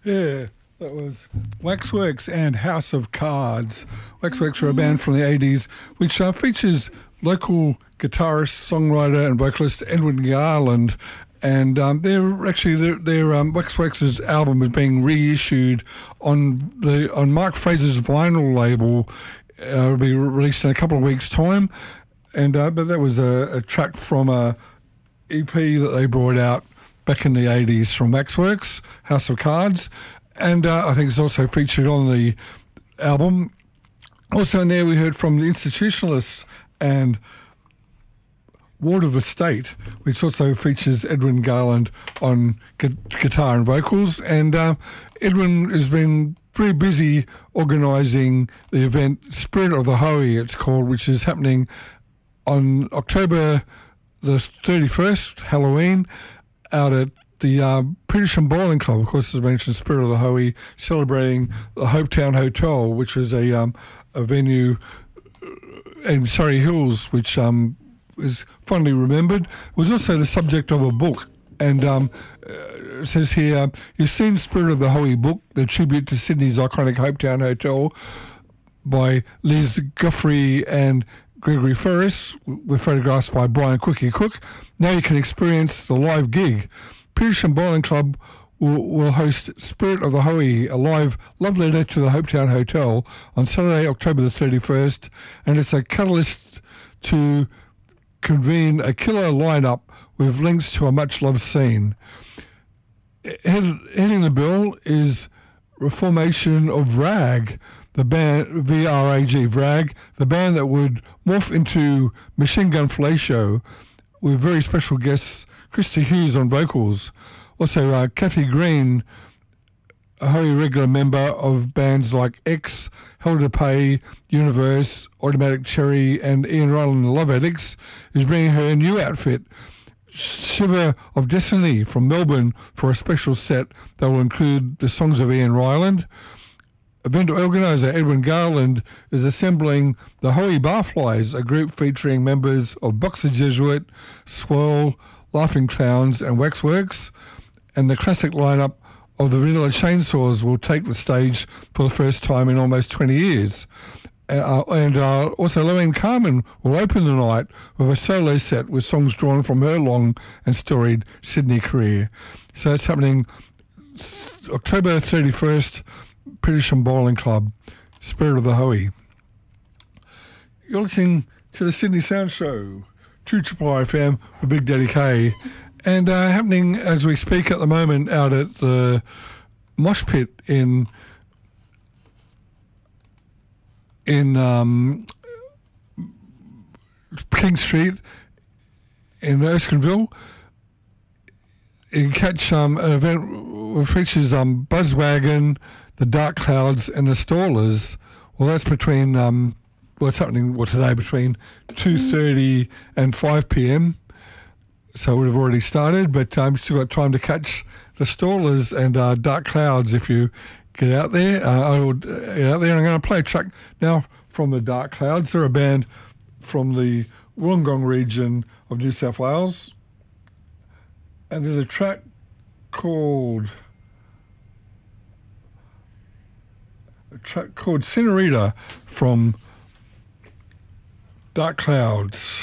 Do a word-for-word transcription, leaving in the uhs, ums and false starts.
Yeah, that was Waxworks and House of Cards. Waxworks are a band from the eighties which uh, features local guitarist, songwriter and vocalist Edwin Garland. And um, they're actually their, their um, Waxworks' album is being reissued on the on Mark Fraser's vinyl label. Uh, it'll be released in a couple of weeks' time. And uh, but that was a, a track from a E P that they brought out back in the eighties from Waxworks, House of Cards, and uh, I think it's also featured on the album. Also in there we heard from the Institutionalists and Ward of the State, which also features Edwin Garland on gu- guitar and vocals. And uh, Edwin has been very busy organising the event Spirit of the Hoey, it's called, which is happening on October the thirty-first, Halloween, out at the uh, British and Bowling Club. Of course, as mentioned, Spirit of the Hoey, celebrating the Hopetown Hotel, which was a um, a venue in Surrey Hills, which um, is fondly remembered. It was also the subject of a book. And um, it says here, you've seen Spirit of the Hoey book, the tribute to Sydney's iconic Hopetown Hotel by Liz Guthrie and Gregory Ferris, with photographs by Brian Quickie Cook. Now you can experience the live gig. Petersham Bowling Club will, will host Spirit of the Hoey, a live love letter to the Hopetown Hotel on Saturday, October the thirty-first, and it's a catalyst to convene a killer lineup with links to a much-loved scene. Head, heading the bill is Reformation of Rag, the band, V R A G, Vrag, the band that would morph into Machine Gun Fellatio, with very special guests, Krista Hughes on vocals. Also, uh, Kathy Green, a wholly regular member of bands like X, Hell to Pay, Universe, Automatic Cherry, and Ian Ryland and the Love Addicts, is bringing her new outfit, Shiver of Destiny, from Melbourne for a special set that will include the songs of Ian Ryland. Event organiser Edwin Garland is assembling the Hoey Barflies, a group featuring members of Boxer Jesuit, Swirl, Laughing Clowns and Waxworks, and the classic lineup of the Vanilla Chainsaws will take the stage for the first time in almost twenty years. Uh, and uh, also Lorraine Carmen will open the night with a solo set with songs drawn from her long and storied Sydney career. So it's happening October thirty-first, Petersham Bowling Club, Spirit of the Hoey. You're listening to the Sydney Sound Show, two Triple R F M with Big Daddy K, and uh, happening as we speak at the moment out at the Mosh Pit in in um, King Street in Erskineville. You can catch um, an event which features um, Buzzwagon, the Dark Clouds and the Stallers. Well, that's between, um, well, it's happening well, today between two thirty and five p.m. So we've already started, but um, still got time to catch the Stallers and uh, Dark Clouds if you get out there. Uh, I will uh, get out there and I'm going to play a track now from the Dark Clouds. They're a band from the Wollongong region of New South Wales. And there's a track called... a track called Senorita from Dark Clouds.